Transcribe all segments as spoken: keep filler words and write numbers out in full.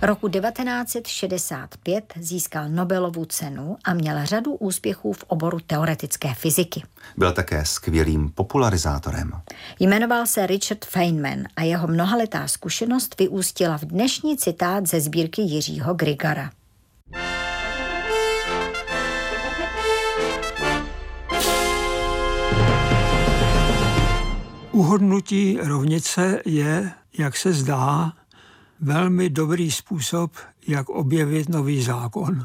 Roku devatenáct set šedesát pět získal Nobelovu cenu a měl řadu úspěchů v oboru teoretické fyziky. Byl také skvělým popularizátorem. Jmenoval se Richard Feynman a jeho mnohaletá zkušenost vyústila v dnešní citát ze sbírky Jiřího Grigara. Uhodnutí rovnice je, jak se zdá, velmi dobrý způsob, jak objevit nový zákon.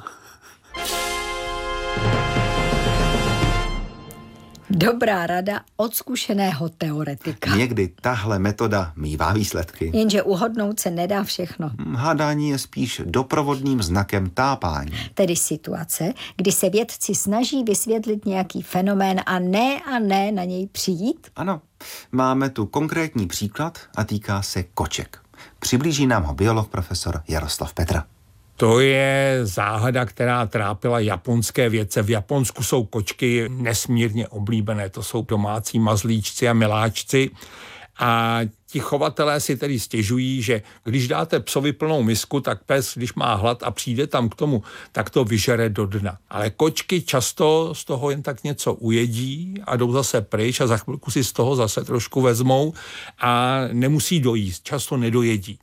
Dobrá rada od zkušeného teoretika. Někdy tahle metoda mívá výsledky. Jenže uhodnout se nedá všechno. Hádání je spíš doprovodným znakem tápání. Tedy situace, kdy se vědci snaží vysvětlit nějaký fenomén a ne a ne na něj přijít? Ano, máme tu konkrétní příklad a týká se koček. Přiblíží nám ho biolog profesor Jaroslav Petr. To je záhada, která trápila japonské vědce. V Japonsku jsou kočky nesmírně oblíbené. To jsou domácí mazlíčci a miláčci. A ti chovatelé si tedy stěžují, že když dáte psovi plnou misku, tak pes, když má hlad a přijde tam k tomu, tak to vyžere do dna. Ale kočky často z toho jen tak něco ujedí a jdou zase pryč a za chvilku si z toho zase trošku vezmou a nemusí dojíst. Často nedojedí.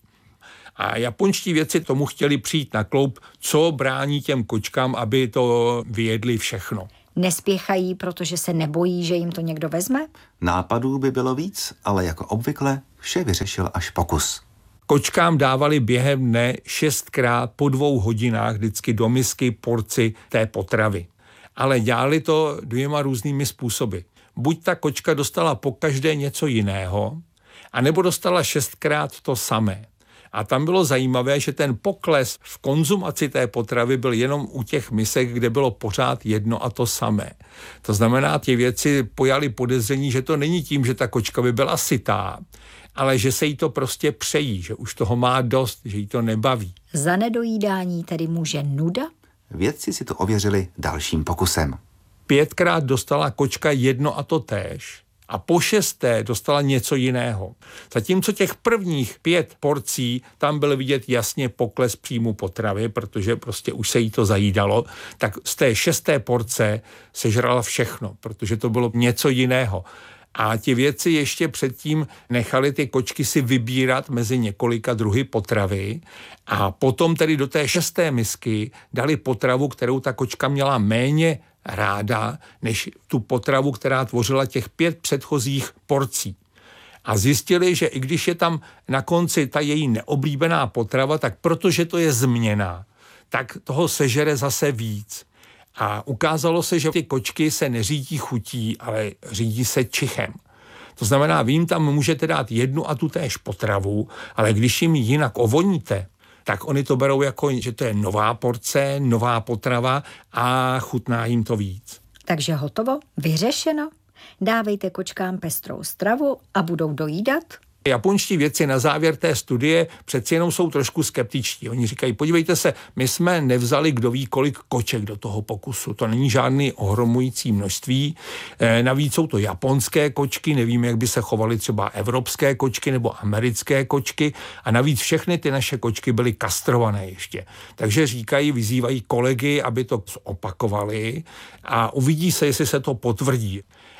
A japonští vědci tomu chtěli přijít na kloub, co brání těm kočkám, aby to vyjedli všechno. Nespěchají, protože se nebojí, že jim to někdo vezme? Nápadů by bylo víc, ale jako obvykle vše vyřešil až pokus. Kočkám dávali během dne šestkrát po dvou hodinách vždycky do misky porci té potravy. Ale dělali to dvěma různými způsoby. Buď ta kočka dostala pokaždé něco jiného, anebo dostala šestkrát to samé. A tam bylo zajímavé, že ten pokles v konzumaci té potravy byl jenom u těch misek, kde bylo pořád jedno a to samé. To znamená, ti vědci pojali podezření, že to není tím, že ta kočka by byla sytá, ale že se jí to prostě přejí, že už toho má dost, že jí to nebaví. Za nedojídání tedy může nuda? Vědci si to ověřili dalším pokusem. Pětkrát dostala kočka jedno a to též. A po šesté dostala něco jiného. Zatímco těch prvních pět porcí, tam byl vidět jasně pokles příjmu potravy, protože prostě už se jí to zajídalo, tak z té šesté porce sežrala všechno, protože to bylo něco jiného. A ti vědci ještě předtím nechali ty kočky si vybírat mezi několika druhy potravy a potom tedy do té šesté misky dali potravu, kterou ta kočka měla méně ráda, než tu potravu, která tvořila těch pět předchozích porcí. A zjistili, že i když je tam na konci ta její neoblíbená potrava, tak protože to je změna, tak toho sežere zase víc. A ukázalo se, že ty kočky se neřídí chutí, ale řídí se čichem. To znamená, vy jim tam můžete dát jednu a tu též potravu, ale když jim ji jinak ovoníte, tak oni to berou jako, že to je nová porce, nová potrava a chutná jim to víc. Takže hotovo? Vyřešeno? Dávejte kočkám pestrou stravu a budou dojídat? Japonští vědci na závěr té studie přeci jenom jsou trošku skeptičtí. Oni říkají, podívejte se, my jsme nevzali kdo ví kolik koček do toho pokusu. To není žádný ohromující množství. E, navíc jsou to japonské kočky, nevíme, jak by se chovaly třeba evropské kočky nebo americké kočky. A navíc všechny ty naše kočky byly kastrované ještě. Takže říkají, vyzývají kolegy, aby to zopakovali a uvidí se, jestli se to potvrdí.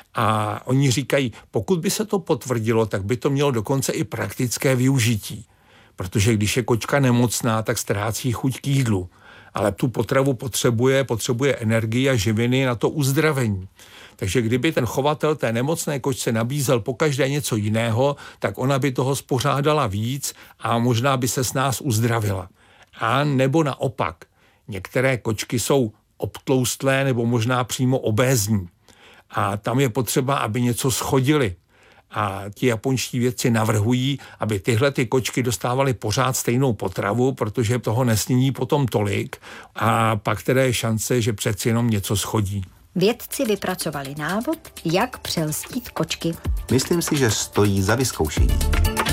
A oni říkají, pokud by se to potvrdilo, tak by to mělo dokonce i praktické využití. Protože když je kočka nemocná, tak ztrácí chuť k jídlu. Ale tu potravu potřebuje, potřebuje energii a živiny na to uzdravení. Takže kdyby ten chovatel té nemocné kočce nabízel pokaždé něco jiného, tak ona by toho spořádala víc a možná by se s nás uzdravila. A nebo naopak, některé kočky jsou obtloustlé nebo možná přímo obézní. A tam je potřeba, aby něco schodili. A ti japonští vědci navrhují, aby tyhle ty kočky dostávaly pořád stejnou potravu, protože toho nesní potom tolik a pak teda je šance, že přeci jenom něco schodí. Vědci vypracovali návod, jak přelstít kočky. Myslím si, že stojí za vyzkoušení.